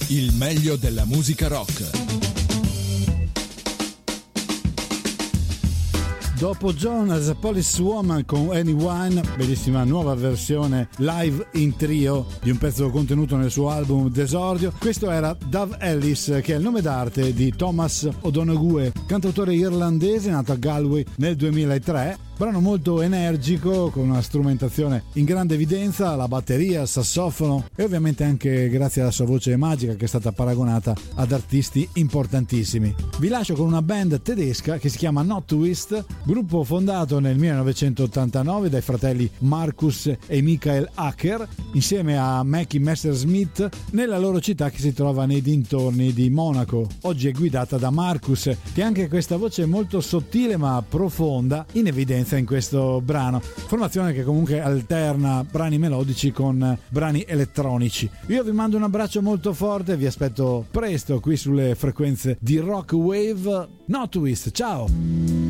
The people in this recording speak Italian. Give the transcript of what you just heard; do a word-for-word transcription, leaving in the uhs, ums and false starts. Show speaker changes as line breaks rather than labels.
il meglio della musica rock.
Dopo Jonas, Police Woman con Anyone, bellissima nuova versione live in trio di un pezzo contenuto nel suo album d'esordio. Questo era Dove Ellis, che è il nome d'arte di Thomas O'Donoghue, cantautore irlandese nato a Galway nel duemilatré. Brano molto energico, con una strumentazione in grande evidenza, la batteria, il sassofono e ovviamente anche grazie alla sua voce magica che è stata paragonata ad artisti importantissimi. Vi lascio con una band tedesca che si chiama Not Twist, gruppo fondato nel millenovecentottantanove dai fratelli Markus e Michael Acker insieme a Mackie Messersmith nella loro città che si trova nei dintorni di Monaco. Oggi è guidata da Markus, che ha anche questa voce molto sottile ma profonda in evidenza in questo brano, formazione che comunque alterna brani melodici con brani elettronici. Io vi mando un abbraccio molto forte e vi aspetto presto qui sulle frequenze di Rock Wave. Not Twist, ciao!